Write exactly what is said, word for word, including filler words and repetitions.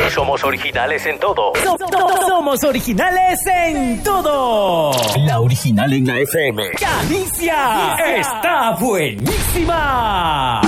Y somos originales en todo. So- so- somos originales en todo. La original en la F M. ¡Galicia! ¡Está buenísima!